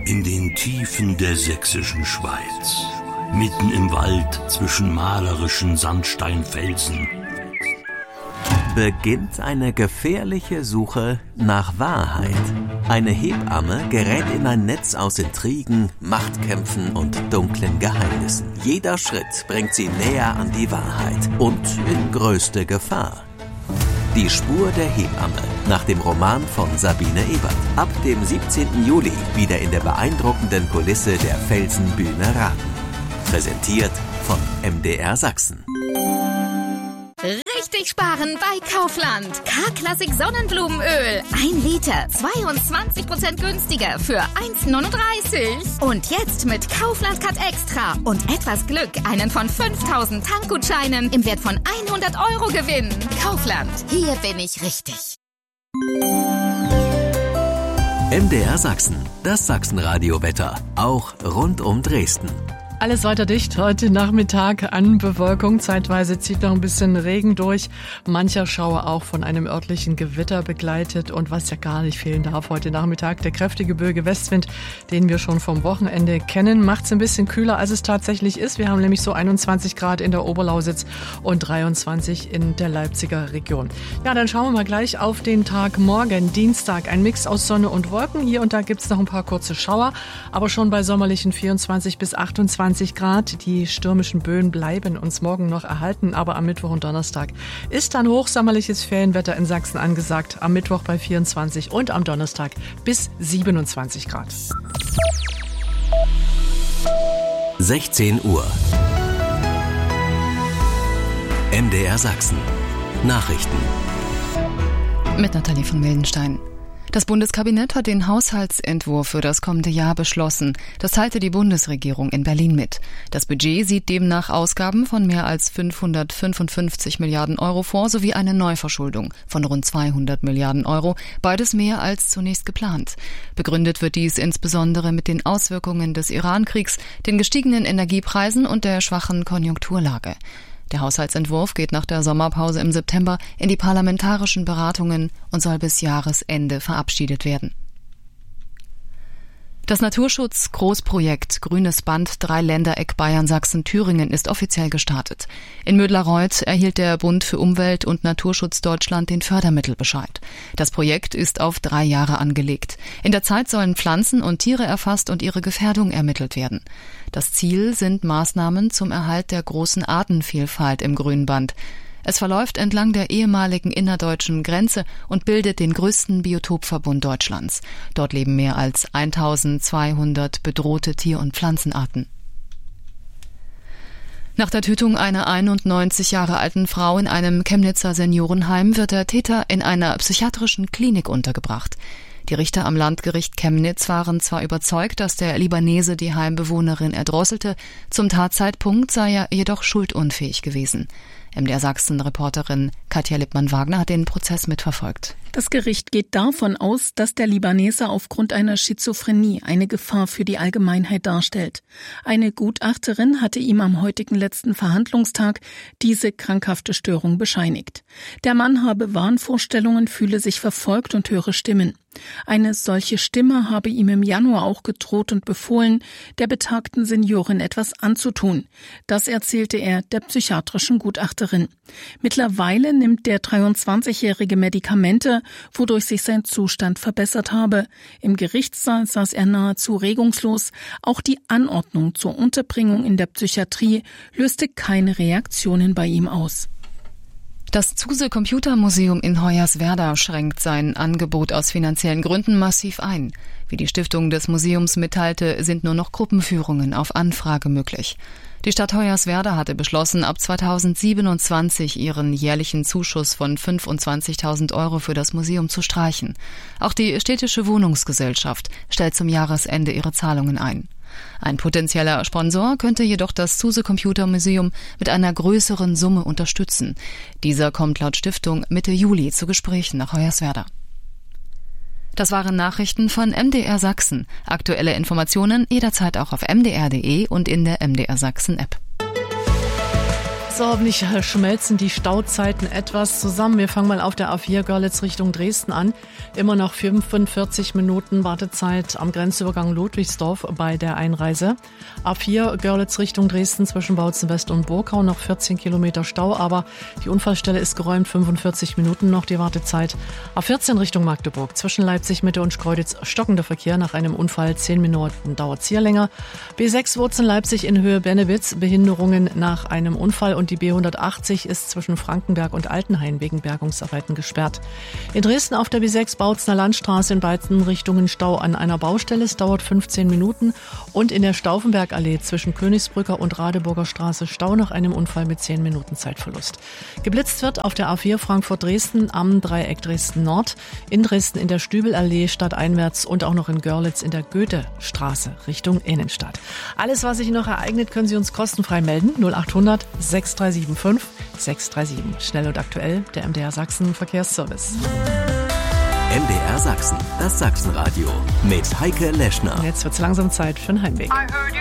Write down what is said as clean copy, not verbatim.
In den Tiefen der sächsischen Schweiz, mitten im Wald zwischen malerischen Sandsteinfelsen, beginnt eine gefährliche Suche nach Wahrheit. Eine Hebamme gerät in ein Netz aus Intrigen, Machtkämpfen und dunklen Geheimnissen. Jeder Schritt bringt sie näher an die Wahrheit und in größte Gefahr. Die Spur der Hebamme, nach dem Roman von Sabine Ebert. Ab dem 17. Juli wieder in der beeindruckenden Kulisse der Felsenbühne Raten. Präsentiert von MDR Sachsen. Richtig sparen bei Kaufland. K-Klassik Sonnenblumenöl. 1 Liter, 22% günstiger für 1,39. Und jetzt mit Kaufland Cut Extra und etwas Glück einen von 5.000 Tankgutscheinen im Wert von 100 € gewinnen. Kaufland, hier bin ich richtig. MDR Sachsen, das Sachsenradio-Wetter, auch rund um Dresden. Alles weiter dicht, heute Nachmittag an Bewölkung, zeitweise zieht noch ein bisschen Regen durch, mancher Schauer auch von einem örtlichen Gewitter begleitet und was ja gar nicht fehlen darf heute Nachmittag, der kräftige böige Westwind, den wir schon vom Wochenende kennen, macht es ein bisschen kühler, als es tatsächlich ist. Wir haben nämlich so 21 Grad in der Oberlausitz und 23 in der Leipziger Region. Ja, dann schauen wir mal gleich auf den Tag morgen, Dienstag, ein Mix aus Sonne und Wolken. Hier und da gibt es noch ein paar kurze Schauer, aber schon bei sommerlichen 24 bis 28 Grad. Die stürmischen Böen bleiben uns morgen noch erhalten, aber am Mittwoch und Donnerstag ist dann hochsommerliches Ferienwetter in Sachsen angesagt. Am Mittwoch bei 24 und am Donnerstag bis 27 Grad. 16 Uhr. MDR Sachsen. Nachrichten. Mit Nathalie von Mildenstein. Das Bundeskabinett hat den Haushaltsentwurf für das kommende Jahr beschlossen. Das teilte die Bundesregierung in Berlin mit. Das Budget sieht demnach Ausgaben von mehr als 555 Milliarden Euro vor, sowie eine Neuverschuldung von rund 200 Milliarden Euro, beides mehr als zunächst geplant. Begründet wird dies insbesondere mit den Auswirkungen des Iran-Kriegs, den gestiegenen Energiepreisen und der schwachen Konjunkturlage. Der Haushaltsentwurf geht nach der Sommerpause im September in die parlamentarischen Beratungen und soll bis Jahresende verabschiedet werden. Das Naturschutz-Großprojekt Grünes Band Dreiländereck Bayern-Sachsen-Thüringen ist offiziell gestartet. In Mödlareuth erhielt der Bund für Umwelt und Naturschutz Deutschland den Fördermittelbescheid. Das Projekt ist auf 3 Jahre angelegt. In der Zeit sollen Pflanzen und Tiere erfasst und ihre Gefährdung ermittelt werden. Das Ziel sind Maßnahmen zum Erhalt der großen Artenvielfalt im Grünband. Es verläuft entlang der ehemaligen innerdeutschen Grenze und bildet den größten Biotopverbund Deutschlands. Dort leben mehr als 1200 bedrohte Tier- und Pflanzenarten. Nach der Tötung einer 91 Jahre alten Frau in einem Chemnitzer Seniorenheim wird der Täter in einer psychiatrischen Klinik untergebracht. Die Richter am Landgericht Chemnitz waren zwar überzeugt, dass der Libanese die Heimbewohnerin erdrosselte, zum Tatzeitpunkt sei er jedoch schuldunfähig gewesen. MDR Sachsen-Reporterin Katja Lippmann-Wagner hat den Prozess mitverfolgt. Das Gericht geht davon aus, dass der Libanese aufgrund einer Schizophrenie eine Gefahr für die Allgemeinheit darstellt. Eine Gutachterin hatte ihm am heutigen letzten Verhandlungstag diese krankhafte Störung bescheinigt. Der Mann habe Wahnvorstellungen, fühle sich verfolgt und höre Stimmen. Eine solche Stimme habe ihm im Januar auch gedroht und befohlen, der betagten Seniorin etwas anzutun. Das erzählte er der psychiatrischen Gutachterin. Mittlerweile nimmt der 23-Jährige Medikamente, wodurch sich sein Zustand verbessert habe. Im Gerichtssaal saß er nahezu regungslos. Auch die Anordnung zur Unterbringung in der Psychiatrie löste keine Reaktionen bei ihm aus. Das Zuse Computermuseum in Hoyerswerda schränkt sein Angebot aus finanziellen Gründen massiv ein. Wie die Stiftung des Museums mitteilte, sind nur noch Gruppenführungen auf Anfrage möglich. Die Stadt Hoyerswerda hatte beschlossen, ab 2027 ihren jährlichen Zuschuss von 25.000 Euro für das Museum zu streichen. Auch die städtische Wohnungsgesellschaft stellt zum Jahresende ihre Zahlungen ein. Ein potenzieller Sponsor könnte jedoch das Zuse Computermuseum mit einer größeren Summe unterstützen. Dieser kommt laut Stiftung Mitte Juli zu Gesprächen nach Hoyerswerda. Das waren Nachrichten von MDR Sachsen. Aktuelle Informationen jederzeit auch auf mdr.de und in der MDR Sachsen App. So, hoffentlich schmelzen die Stauzeiten etwas zusammen. Wir fangen mal auf der A4 Görlitz Richtung Dresden an. Immer noch 45 Minuten Wartezeit am Grenzübergang Ludwigsdorf bei der Einreise. A4 Görlitz Richtung Dresden zwischen Bautzen West und Burgau noch 14 Kilometer Stau, aber die Unfallstelle ist geräumt, 45 Minuten noch die Wartezeit. A14 Richtung Magdeburg zwischen Leipzig Mitte und Schkeuditz stockender Verkehr nach einem Unfall, 10 Minuten dauert es hier länger. B6 Wurzen Leipzig in Höhe Bennewitz, Behinderungen nach einem Unfall und die B180 ist zwischen Frankenberg und Altenhain wegen Bergungsarbeiten gesperrt. In Dresden auf der B6 Bautzner Landstraße in beiden Richtungen Stau an einer Baustelle. Es dauert 15 Minuten. Und in der Stauffenbergallee zwischen Königsbrücker und Radeburger Straße Stau nach einem Unfall mit 10 Minuten Zeitverlust. Geblitzt wird auf der A4 Frankfurt-Dresden am Dreieck Dresden-Nord, in Dresden in der Stübelallee stadteinwärts und auch noch in Görlitz in der Goethestraße Richtung Innenstadt. Alles, was sich noch ereignet, können Sie uns kostenfrei melden. 0800 6375 637. Schnell und aktuell, der MDR Sachsen Verkehrsservice. MDR Sachsen, das Sachsenradio mit Heike Leschner. Und jetzt wird's langsam Zeit für einen Heimweg.